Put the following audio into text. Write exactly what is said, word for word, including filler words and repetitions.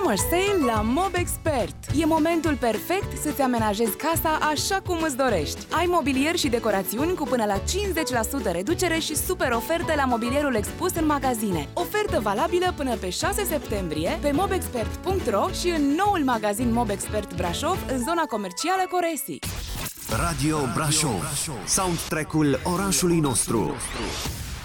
Summer Sale la Mobexpert. E momentul perfect să-ți amenajezi casa așa cum îți dorești. Ai mobilier și decorațiuni cu până la cincizeci la sută reducere și super oferte la mobilierul expus în magazine. Ofertă valabilă până pe șase septembrie pe mobexpert punct ro și în noul magazin Mobexpert Brașov în zona comercială Coresi. Radio Brașov, soundtrack-ul orașului nostru.